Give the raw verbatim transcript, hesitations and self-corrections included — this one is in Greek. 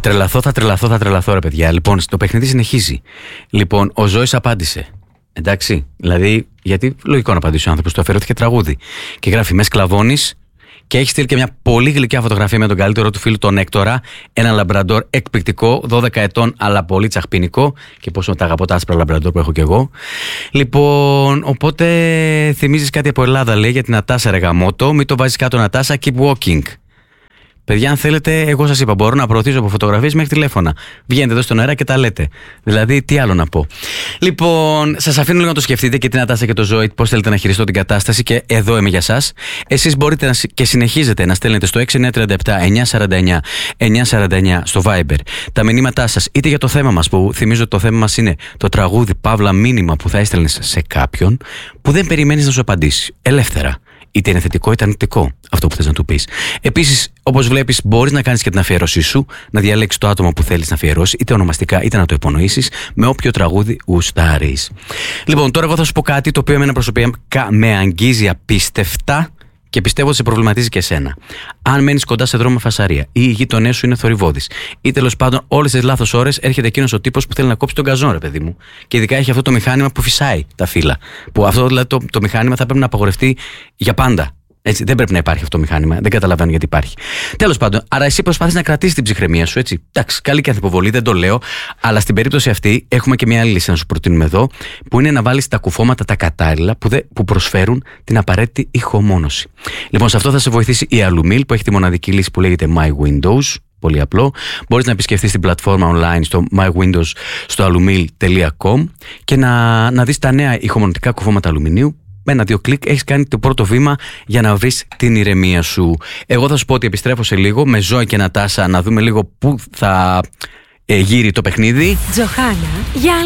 τρελαθώ, θα τρελαθώ, θα τρελαθώ, ρε παιδιά. Λοιπόν, το παιχνίδι συνεχίζει. Λοιπόν, ο Ζώης απάντησε. Εντάξει, δηλαδή, γιατί λογικό να απαντήσει ο άνθρωπος, του αφιερώθηκε τραγούδι. Και γράφει: με σκλαβώνεις. Και έχει στείλει και μια πολύ γλυκιά φωτογραφία με τον καλύτερο του φίλο, τον Έκτορα. Ένα λαμπραντόρ εκπληκτικό, δώδεκα ετών, αλλά πολύ τσαχπινικό. Και πόσο τα αγαπώ τα άσπρα λαμπραντόρ που έχω κι εγώ. Λοιπόν, οπότε θυμίζεις κάτι από Ελλάδα, λέει, για την Νατάσα, ρε γαμότο. Μην το βάζεις κάτω, Νατάσα, keep walking. Παιδιά, αν θέλετε, εγώ σας είπα, μπορώ να προωθήσω από φωτογραφίες μέχρι τηλέφωνα. Βγαίνετε εδώ στον αέρα και τα λέτε. Δηλαδή, τι άλλο να πω. Λοιπόν, σας αφήνω λίγο να το σκεφτείτε και την Νατάσα και το Ζώη, πώς θέλετε να χειριστώ την κατάσταση, και εδώ είμαι για σας. Εσείς μπορείτε να, και συνεχίζετε να στέλνετε στο έξι εννιά τρία επτά εννιά τέσσερα εννιά εννιά τέσσερα εννιά στο Viber τα μηνύματά σας, είτε για το θέμα μας, που θυμίζω ότι το θέμα μας είναι το τραγούδι παύλα μήνυμα που θα έστελνες σε κάποιον που δεν περιμένεις να σου απαντήσει. Ελεύθερα. Είτε είναι θετικό είτε αρνητικό αυτό που θες να του πεις. Επίσης, όπως βλέπεις, μπορείς να κάνεις και την αφιέρωσή σου, να διαλέξεις το άτομο που θέλεις να αφιερώσει, είτε ονομαστικά είτε να το υπονοήσεις, με όποιο τραγούδι γουστάρεις. Λοιπόν, τώρα εγώ θα σου πω κάτι το οποίο εμένα προσωπικά με αγγίζει απίστευτα και πιστεύω ότι σε προβληματίζει και εσένα. Αν μένεις κοντά σε δρόμο με φασαρία, ή οι γείτονές σου είναι θορυβώδεις, ή τέλος πάντων όλες τις λάθος ώρες έρχεται εκείνος ο τύπος που θέλει να κόψει τον καζόν, ρε παιδί μου. Και ειδικά έχει αυτό το μηχάνημα που φυσάει τα φύλλα. Που αυτό δηλαδή το, το μηχάνημα θα πρέπει να απαγορευτεί για πάντα. Έτσι, δεν πρέπει να υπάρχει αυτό το μηχάνημα. Δεν καταλαβαίνω γιατί υπάρχει. Τέλος πάντων, άρα εσύ προσπαθείς να κρατήσεις την ψυχραιμία σου, έτσι. Εντάξει, καλή και ανθυποβολή, δεν το λέω. Αλλά στην περίπτωση αυτή έχουμε και μια άλλη λύση να σου προτείνουμε εδώ, που είναι να βάλεις τα κουφώματα τα κατάλληλα που, δε, που προσφέρουν την απαραίτητη ηχομόνωση. Λοιπόν, σε αυτό θα σε βοηθήσει η Alumil, που έχει τη μοναδική λύση που λέγεται My Windows. Πολύ απλό. Μπορείς να επισκεφθείς την πλατφόρμα online στο my windows στο alumil τελεία com και να, να δεις τα νέα ηχομονωτικά κουφώματα αλουμινίου. Με ένα-δύο κλικ έχεις κάνει το πρώτο βήμα για να βρεις την ηρεμία σου. Εγώ θα σου πω ότι επιστρέφω σε λίγο με Ζώη και Νατάσα να δούμε λίγο πού θα ε, γύρει το παιχνίδι. Τζοχάνα, για